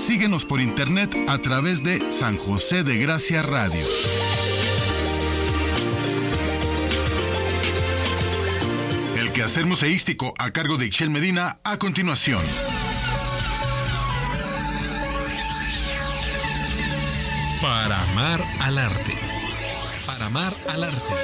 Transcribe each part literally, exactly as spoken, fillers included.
Síguenos por internet a través de San José de Gracia Radio. El quehacer museístico a cargo de Ixchel Medina a continuación. Para amar al arte. Para amar al arte.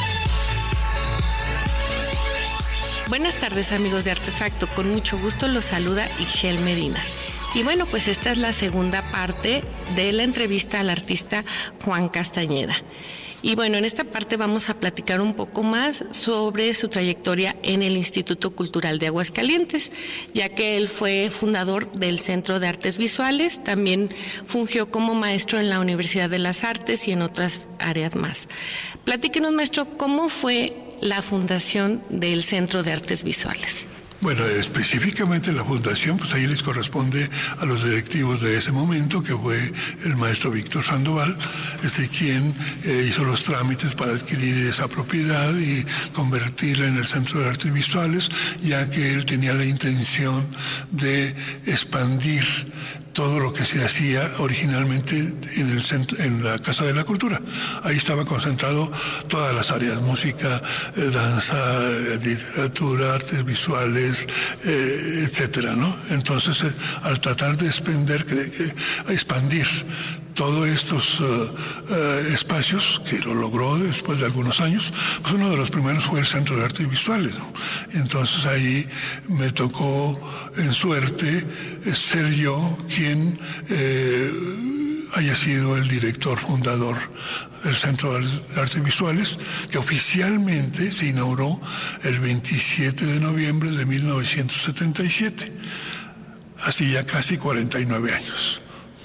Buenas tardes, amigos de Artefacto. Con mucho gusto los saluda Ixchel Medina. Y bueno, pues esta es la segunda parte de la entrevista al artista Juan Castañeda. Y bueno, en esta parte vamos a platicar un poco más sobre su trayectoria en el Instituto Cultural de Aguascalientes, ya que él fue fundador del Centro de Artes Visuales, también fungió como maestro en la Universidad de las Artes y en otras áreas más. Platíquenos, maestro, ¿cómo fue la fundación del Centro de Artes Visuales? Bueno, específicamente la fundación, pues ahí les corresponde a los directivos de ese momento, que fue el maestro Víctor Sandoval, este, quien eh, hizo los trámites para adquirir esa propiedad y convertirla en el Centro de Artes Visuales, ya que él tenía la intención de expandir todo lo que se hacía originalmente en, el centro, en la Casa de la Cultura. Ahí estaba concentrado todas las áreas: música, eh, danza, eh, literatura, artes visuales, eh, etcétera, ¿no? Entonces, eh, al tratar de expender, que, que, expandir todos estos uh, uh, espacios, que lo logró después de algunos años, pues uno de los primeros fue el Centro de Artes Visuales, ¿no? Entonces ahí me tocó en suerte ser yo quien eh, haya sido el director fundador del Centro de Artes Visuales, que oficialmente se inauguró el veintisiete de noviembre de mil novecientos setenta y siete, hace ya casi cuarenta y nueve años.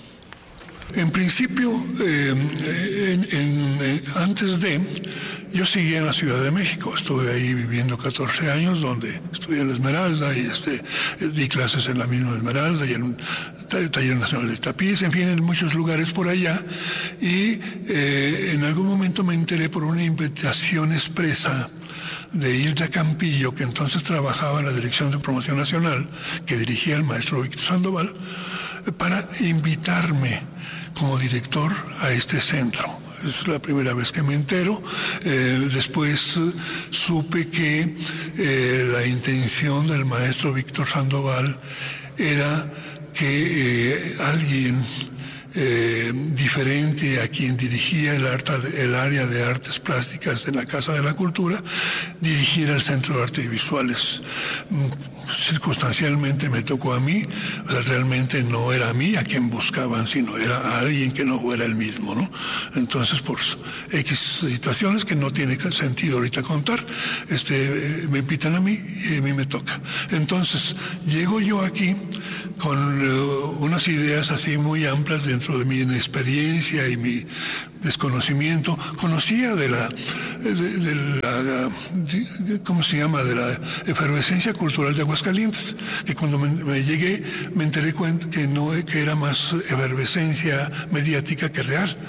En principio, eh, en, en, en, antes de, yo seguía en la Ciudad de México. Estuve ahí viviendo catorce años, donde estudié en la Esmeralda y este, di clases en la misma Esmeralda y en un taller nacional de tapiz, en fin, en muchos lugares por allá. Y eh, en algún momento me enteré por una invitación expresa de Hilda Campillo, que entonces trabajaba en la Dirección de Promoción Nacional, que dirigía el maestro Víctor Sandoval, para invitarme como director a este centro. Es la primera vez que me entero. Eh, después eh, supe que eh, la intención del maestro Víctor Sandoval era que eh, alguien Eh, diferente a quien dirigía el, arte, el área de artes plásticas de la Casa de la Cultura, dirigiera el Centro de Artes Visuales. Circunstancialmente me tocó a mí. O sea, realmente no era a mí a quien buscaban, sino era a alguien que no fuera el mismo, ¿no? Entonces, por X situaciones que no tiene sentido ahorita contar, este, me invitan a mí y a mí me toca. Entonces, llego yo aquí con uh, unas ideas así muy amplias dentro de mi inexperiencia y mi desconocimiento. Conocía de la, de, de la de, ¿cómo se llama?, de la efervescencia cultural de Aguascalientes, que cuando me, me llegué me enteré cuenta que no, que era más efervescencia mediática que real.